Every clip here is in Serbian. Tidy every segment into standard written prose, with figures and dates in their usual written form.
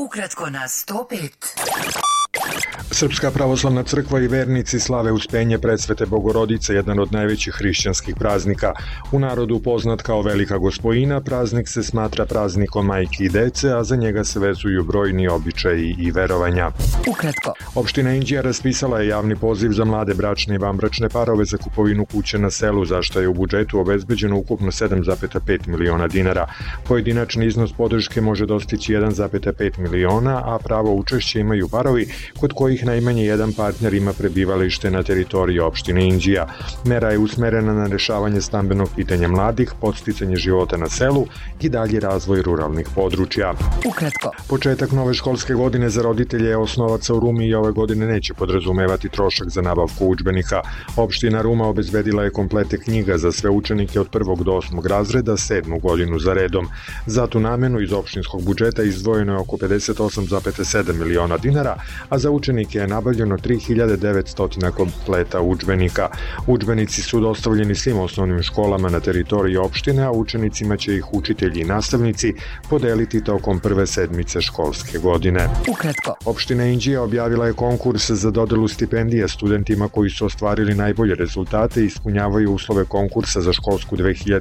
Ukratko na 105. Srpska pravoslavna crkva i vernici slave Uspenje Presvete Bogorodice, jedan od najvećih hrišćanskih praznika. U narodu poznat kao Velika Gospojina, praznik se smatra praznikom majki i dece, a za njega se vezuju brojni običaji i verovanja. Ukratko. Opština Inđija raspisala je javni poziv za mlade bračne i vanbračne parove za kupovinu kuće na selu, za što je u budžetu obezbeđeno ukupno 7,5 miliona dinara. Pojedinačni iznos podrške može dostići 1,5 miliona, a pravo učešće imaju parovi kod kojih najmanje jedan partner ima prebivalište na teritoriji opštine Inđija. Mera je usmerena na rešavanje stambenog pitanja mladih, podsticanje života na selu i dalji razvoj ruralnih područja. Ukratko. Početak nove školske godine za roditelje osnovaca u Rumi i ove godine neće podrazumevati trošak za nabavku udžbenika. Opština Ruma obezbedila je komplete knjiga za sve učenike od 1. do 8. razreda 7. godinu za redom. Za tu namenu iz opštinskog budžeta izdvojeno je oko 58,7 miliona dinara, a za učenike je nabavljeno 3900 kompleta udžbenika. Udžbenici su dostavljeni svim osnovnim školama na teritoriji opštine, a učenicima će ih učitelji i nastavnici podeliti tokom prve sedmice školske godine. Ukratko. Opština Inđija objavila je konkurs za dodelu stipendija studentima koji su ostvarili najbolje rezultate i ispunjavaju uslove konkursa za školsku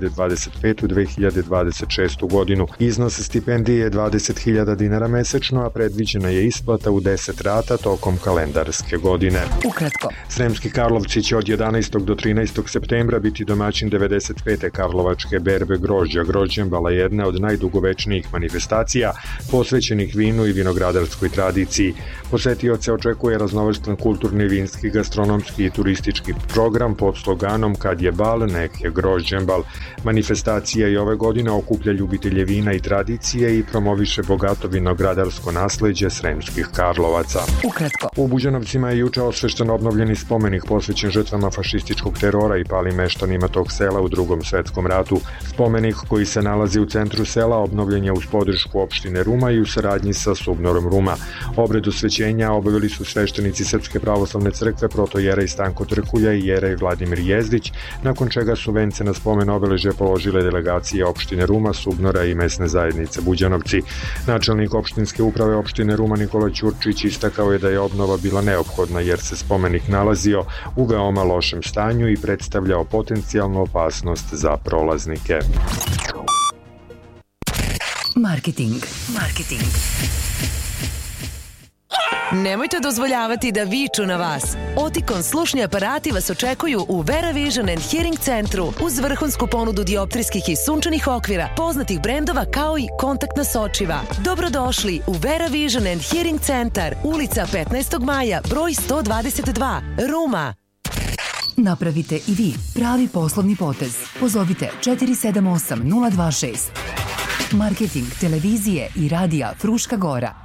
2025-2026 godinu. Iznos stipendije je 20.000 dinara mesečno, a predviđena je isplata u 10 rata tokom kalendarske godine. Ukratko. Sremski Karlovci će od 11. do 13. septembra biti domaćin 95. Karlovačke berbe grožđa. Grožđembala je jedna od najdugovečnijih manifestacija posvećenih vinu i vinogradarskoj tradiciji. Posetioce očekuje raznovrstan kulturni, vinski, gastronomski i turistički program pod sloganom Kad je bal, nek je grožđembal. Manifestacija i ove godine okuplja ljubitelje vina i tradicije i promoviše bogato vinogradarsko nasleđe Sremskih Karlovaca. Ukratko. U Buđanovcima je juče osvešten obnovljeni spomenik posvećen žrtvama fašističkog terora i palim meštanima tog sela u Drugom svetskom ratu. Spomenik koji se nalazi u centru sela obnovljen je uz podršku opštine Ruma i u saradnji sa Subnorom Ruma. Obred osvećenja obavili su sveštenici Srpske pravoslavne crkve protojerej Stanko Trkulja i jerej Vladimir Jezdić, nakon čega su vence na spomen obeležje položile delegacije opštine Ruma, Subnora i mesne zajednice Buđanovci. Načelnik opštinske uprave opštine Ruma Nikola Ćurčić istakao je da je obnova bila neophodna jer se spomenik nalazio u veoma lošem stanju i predstavljao potencijalnu opasnost za prolaznike. Marketing. Nemojte dozvoljavati da viču na vas. Oticon slušni aparati vas očekuju u Vera Vision and Hearing centru uz vrhunsku ponudu dioptrijskih i sunčanih okvira, poznatih brendova kao i kontaktna sočiva. Dobrodošli u Vera Vision and Hearing centar, ulica 15. maja, broj 122, Ruma. Napravite i vi pravi poslovni potez. Pozovite 478 026. Marketing televizije i radija Fruška Gora.